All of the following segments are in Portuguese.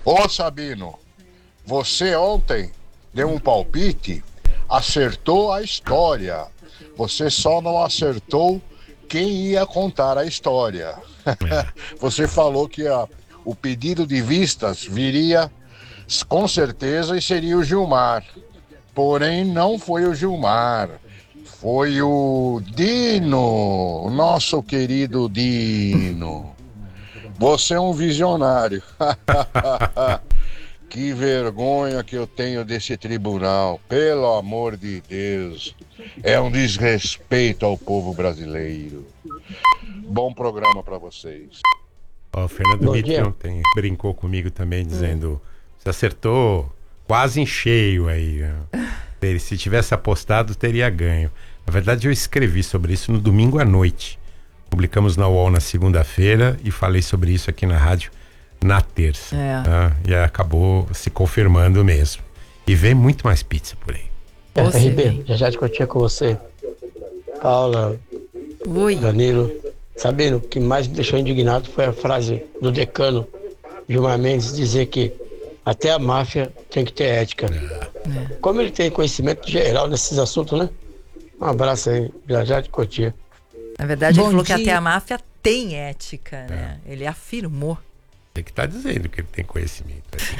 Ô Sabino, você ontem deu um palpite, acertou a história. Você só não acertou quem ia contar a história. Você falou que o pedido de vistas viria com certeza e seria o Gilmar. Porém, não foi o Gilmar. Foi o Dino, o nosso querido Dino. Você é um visionário. Que vergonha que eu tenho desse tribunal. Pelo amor de Deus. É um desrespeito ao povo brasileiro. Bom programa para vocês. O Fernando Mitti ontem brincou comigo também, dizendo: você acertou quase em cheio aí. Se tivesse apostado, teria ganho. Na verdade, eu escrevi sobre isso no domingo à noite. Publicamos na UOL na segunda-feira e falei sobre isso aqui na rádio na terça. E acabou se confirmando mesmo. E vem muito mais pizza por aí. RB, já discutia com você. Paula, Oi. Danilo. Sabendo, o que mais me deixou indignado foi a frase do decano Gilmar Mendes dizer que até a máfia tem que ter ética. Como ele tem conhecimento geral nesses assuntos, né? Um abraço aí, já de Cotia. Na verdade, ele falou que até a máfia tem ética, né? Ele afirmou. Tem que estar dizendo que ele tem conhecimento.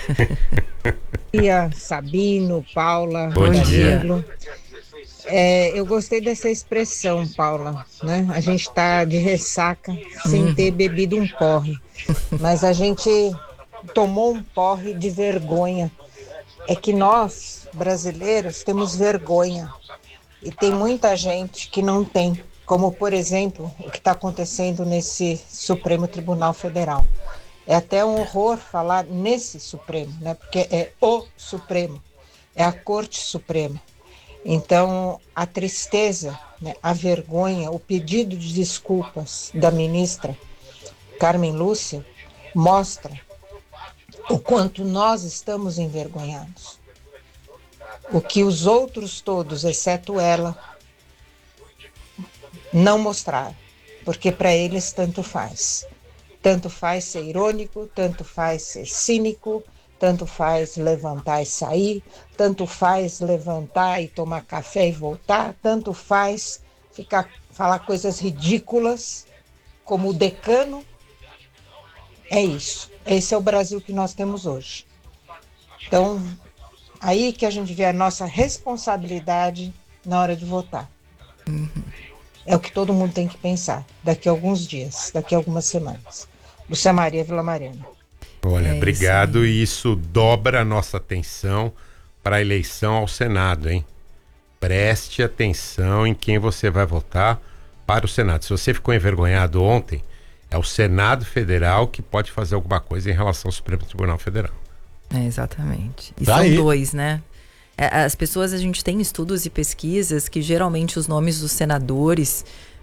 Dia, Sabino, Paula, Bom Danilo. Eu gostei dessa expressão, Paula, né? A gente tá de ressaca sem ter bebido um porre, mas a gente tomou um porre de vergonha. É que nós, brasileiros, temos vergonha e tem muita gente que não tem, como, por exemplo, o que está acontecendo nesse Supremo Tribunal Federal. É até um horror falar nesse Supremo, né? Porque é o Supremo, é a Corte Suprema. Então, a tristeza, né, a vergonha, o pedido de desculpas da ministra Carmen Lúcia mostra o quanto nós estamos envergonhados. O que os outros todos, exceto ela, não mostraram, porque para eles tanto faz. Tanto faz ser irônico, tanto faz ser cínico, tanto faz levantar e sair, tanto faz levantar e tomar café e voltar, tanto faz falar coisas ridículas, como o decano. É isso. Esse é o Brasil que nós temos hoje. Então, aí que a gente vê a nossa responsabilidade na hora de votar. É o que todo mundo tem que pensar daqui a alguns dias, daqui a algumas semanas. Lúcia Maria Vila Mariana. Olha, obrigado. E isso dobra a nossa atenção para a eleição ao Senado, hein? Preste atenção em quem você vai votar para o Senado. Se você ficou envergonhado ontem, é o Senado Federal que pode fazer alguma coisa em relação ao Supremo Tribunal Federal. Exatamente. E são dois, né? As pessoas, a gente tem estudos e pesquisas que geralmente os nomes dos senadores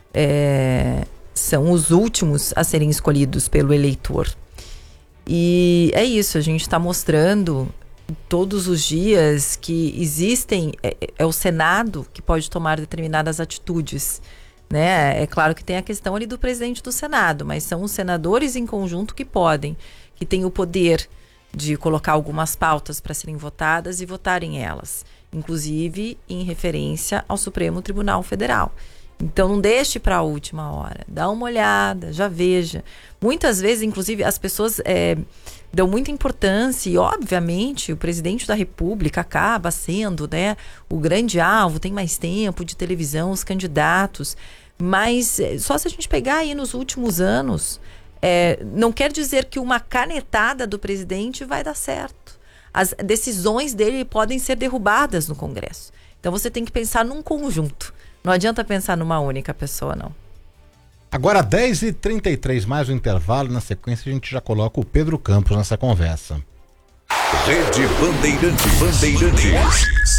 são os últimos a serem escolhidos pelo eleitor. E é isso, a gente está mostrando todos os dias que existem, é o Senado que pode tomar determinadas atitudes, né? É claro que tem a questão ali do presidente do Senado, mas são os senadores em conjunto que podem, que têm o poder de colocar algumas pautas para serem votadas e votarem elas, inclusive em referência ao Supremo Tribunal Federal. Então não deixe para a última hora, dá uma olhada, já veja. Muitas vezes, inclusive, as pessoas dão muita importância e, obviamente, o presidente da República acaba sendo, né, o grande alvo, tem mais tempo de televisão, os candidatos, mas só se a gente pegar aí nos últimos anos, não quer dizer que uma canetada do presidente vai dar certo. As decisões dele podem ser derrubadas no Congresso. Então você tem que pensar num conjunto. Não adianta pensar numa única pessoa, não. Agora 10h33, mais um intervalo. Na sequência a gente já coloca o Pedro Campos nessa conversa. Rede Bandeirantes.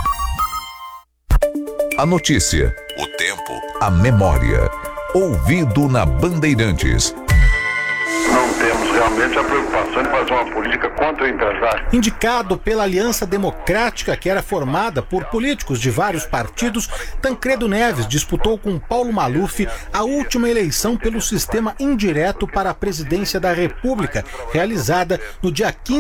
A notícia, o tempo, a memória. Ouvido na Bandeirantes. Não temos realmente a preocupação de fazer uma política contra o empresário. Indicado pela Aliança Democrática, que era formada por políticos de vários partidos, Tancredo Neves disputou com Paulo Maluf a última eleição pelo sistema indireto para a presidência da República, realizada no dia 15